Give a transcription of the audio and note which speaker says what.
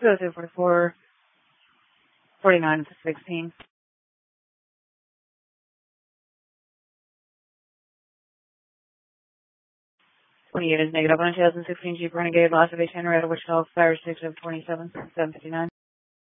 Speaker 1: 202, 44, 49, 16. 28 is negative on 2016 Jeep Renegade, loss of 8 Henrietta, Wichita, Fire 6 of 27, 759.